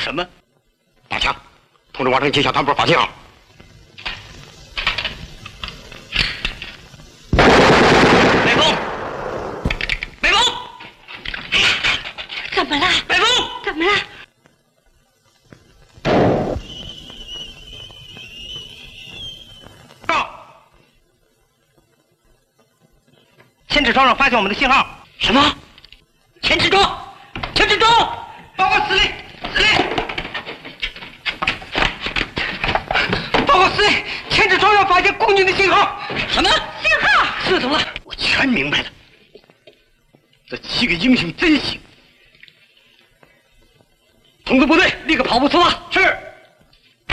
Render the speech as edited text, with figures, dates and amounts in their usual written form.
什么？ 大强，通知王城警小团部发信号。 北风，北风， 怎么了？ 北风， 怎么了？ 千纸庄上发现我们的信号。什么？千纸庄，千纸庄，报告司令，司令，报告司令，千纸庄上发现共军的信号。什么信号？ 是怎么了？ 我全明白了。这7个英雄真行！通知部队立刻跑步出发。 是。